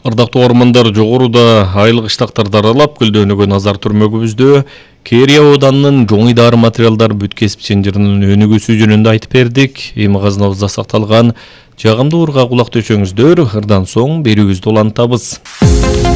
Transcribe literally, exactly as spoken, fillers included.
Ардактуу ормандар жогоруда айыл кыштактарды аралап көлдөөнүгө назар түрмөгүбүздө Керия Оданынын жоңуйдары материалдар бүт кесип ченжиринин өнүгүүсү жөнүндө айтып бердик. Эми казынабызда сакталган жагымдуу урга кулак төшөңүздөр. Ырдан соң берүүбүздү улантабыз.